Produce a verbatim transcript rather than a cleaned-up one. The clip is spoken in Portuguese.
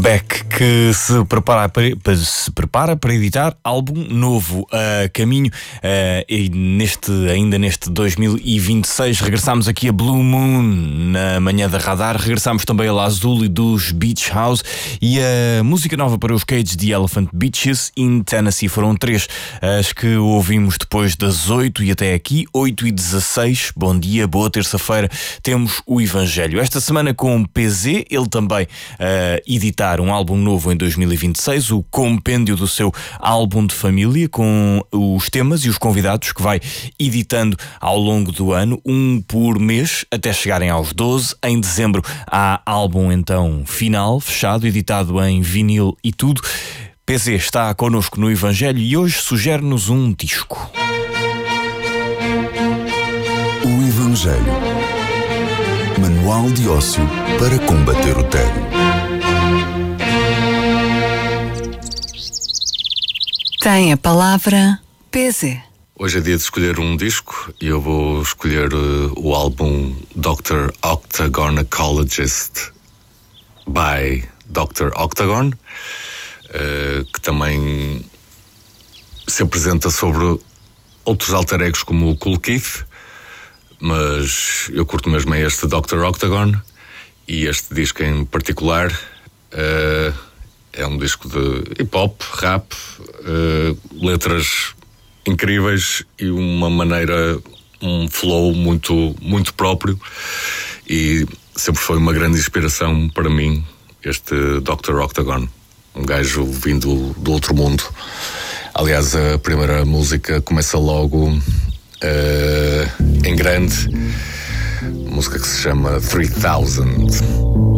Beck, que se prepara para, se prepara para editar álbum novo a caminho, uh, e neste, ainda neste dois mil e vinte e seis regressamos aqui a Blue Moon na manhã da Radar, regressamos também a La Azul e dos Beach House e a música nova para os Cage the Elephant Beaches in Tennessee. Foram três as que ouvimos depois das oito e até aqui, oito e dezasseis. Bom dia, boa terça-feira, temos o Evangelho. Esta semana com P Z, ele também uh, editar um álbum novo em dois mil e vinte e seis, o compêndio do seu álbum de família, com os temas e os convidados que vai editando ao longo do ano, um por mês, até chegarem aos doze. Em dezembro há álbum então final, fechado, editado em vinil e tudo. P Z está connosco no Evangelho e hoje sugere-nos um disco. O Evangelho. Manual de ócio para combater o tédio. Tem a palavra P Z. Hoje é dia de escolher um disco e eu vou escolher uh, o álbum doutor Octagonacologist by doutor Octagon, uh, que também se apresenta sobre outros alter egos como o Kool Keith, mas eu curto mesmo é este doutor Octagon, e este disco em particular uh, é um disco de hip-hop, rap, uh, letras incríveis e uma maneira, um flow muito, muito próprio, e sempre foi uma grande inspiração para mim este doutor Octagon, um gajo vindo do outro mundo. Aliás, a primeira música começa logo uh, em grande, música que se chama three thousand.